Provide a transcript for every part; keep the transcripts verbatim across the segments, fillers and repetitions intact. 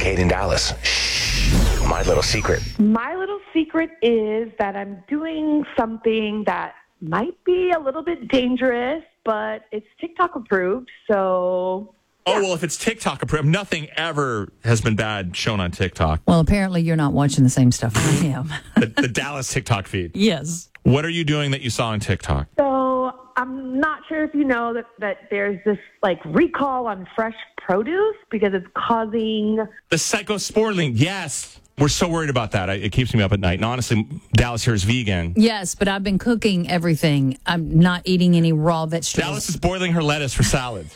Kincaid in Dallas. Shh. My little secret. My little secret is that I'm doing something that might be a little bit dangerous, but it's TikTok approved, so... Oh, well, if it's TikTok approved, nothing ever has been bad shown on TikTok. Well, apparently you're not watching the same stuff I am. the, the Dallas TikTok feed. Yes. What are you doing that you saw on TikTok? So I'm not sure if you know that, that there's this like recall on fresh produce because it's causing... The cyclosporine, yes. We're so worried about that. I, it keeps me up at night. And honestly, Dallas here is vegan. Yes, but I've been cooking everything. I'm not eating any raw vegetables. Dallas is boiling her lettuce for salad.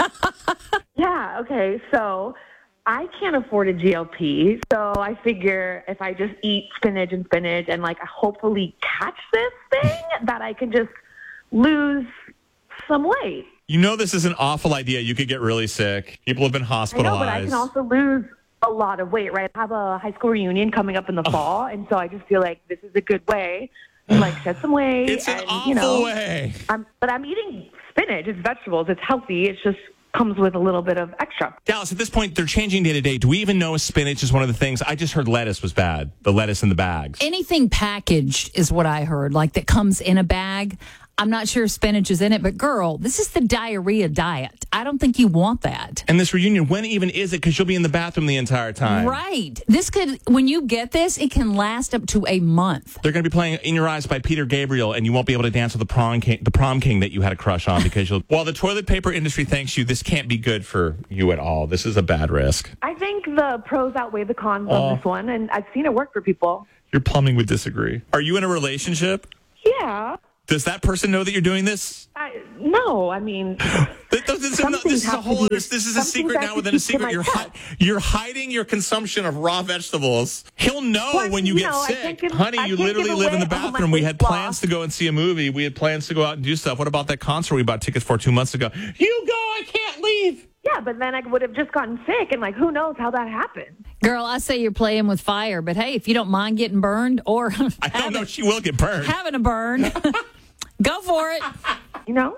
Yeah, okay, so I can't afford a G L P, so I figure if I just eat spinach and spinach and, like, hopefully catch this thing, that I can just lose some weight. You know this is an awful idea. You could get really sick. People have been hospitalized. I know, but I can also lose a lot of weight, right? I have a high school reunion coming up in the oh. fall, and so I just feel like this is a good way to, like, shed some weight. It's and, an awful you know, way. I'm, but I'm eating spinach. It's vegetables. It's healthy. It's just... comes with a little bit of extra. Dallas, at this point, they're changing day to day. Do we even know if spinach is one of the things? I just heard lettuce was bad. The lettuce in the bags. Anything packaged is what I heard, like that comes in a bag. I'm not sure if spinach is in it, but girl, this is the diarrhea diet. I don't think you want that. And this reunion, when even is it? Because you'll be in the bathroom the entire time. Right. This could, when you get this, it can last up to a month. They're going to be playing In Your Eyes by Peter Gabriel, and you won't be able to dance with the prom king, the prom king that you had a crush on because you'll... While the toilet paper industry thanks you, this can't be good for you at all. This is a bad risk. I think the pros outweigh the cons oh. on this one, and I've seen it work for people. Your plumbing would disagree. Are you in a relationship? Yeah. Does that person know that you're doing this? I, no, I mean, this, this, is, no, this is a whole other. This is a secret now within a secret. You're hi, you're hiding your consumption of raw vegetables. He'll know well, when you, you get know, sick, give, honey. You literally live in the bathroom. We had plans to go and see a movie. We had plans to go out and do stuff. What about that concert we bought tickets for two months ago? You go. I can't leave. Yeah, but then I would have just gotten sick, and like, who knows how that happened? Girl, I say you're playing with fire, but hey, if you don't mind getting burned, or I don't know, she will get burned. Having a burn. Go for it. You know?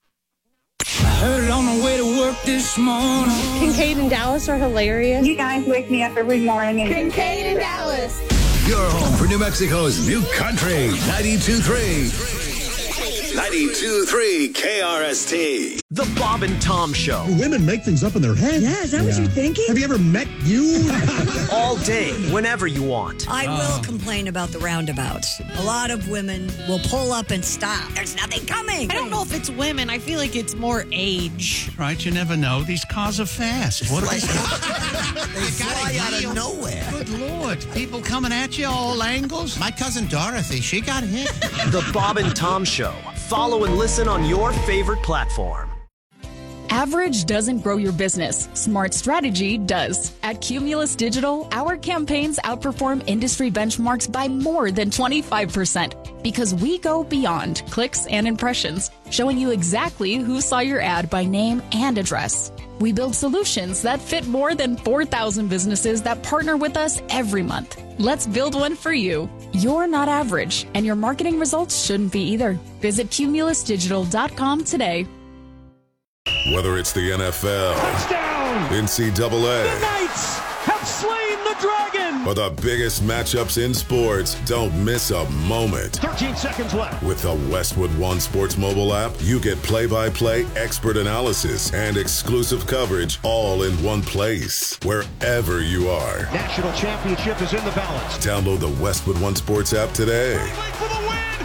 I heard on the way to work this morning. Kincaid and Dallas are hilarious. You guys wake me up every morning. Kincaid and Dallas. Your home for New Mexico's new country. ninety-two point three. ninety-two point three K R S T. The Bob and Tom Show. Women make things up in their head. Yeah, is that yeah. what you're thinking? Have you ever met you? All day, whenever you want. I will complain about the roundabouts. A lot of women will pull up and stop. There's nothing coming. I don't know if it's women. I feel like it's more age. Right, you never know. These cars are fast. What They you fly out of nowhere. Good Lord. People coming at you all angles. My cousin Dorothy, she got hit. The Bob and Tom Show. Follow and listen on your favorite platform. Average doesn't grow your business. Smart strategy does. At Cumulus Digital, our campaigns outperform industry benchmarks by more than twenty-five percent because we go beyond clicks and impressions, showing you exactly who saw your ad by name and address. We build solutions that fit more than four thousand businesses that partner with us every month. Let's build one for you. You're not average, and your marketing results shouldn't be either. Visit cumulus digital dot com today. Whether it's the N F L, touchdown, N C double A, the Knights have slain the dragon, or the biggest matchups in sports, don't miss a moment. thirteen seconds left. With the Westwood One Sports mobile app, you get play-by-play, expert analysis, and exclusive coverage all in one place, wherever you are. National championship is in the balance. Download the Westwood One Sports app today. For the win.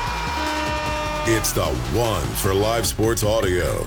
Yeah! It's the one for live sports audio.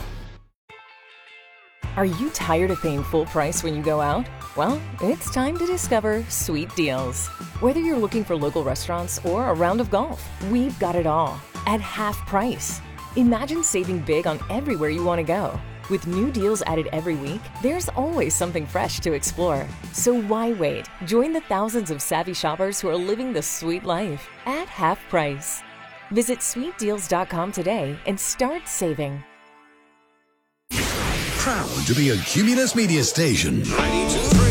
Are you tired of paying full price when you go out? Well, it's time to discover Sweet Deals. Whether you're looking for local restaurants or a round of golf, we've got it all at half price. Imagine saving big on everywhere you want to go. With new deals added every week, there's always something fresh to explore. So why wait? Join the thousands of savvy shoppers who are living the sweet life at half price. Visit sweet deals dot com today and start saving. Proud to be a Cumulus Media station. ninety-two point three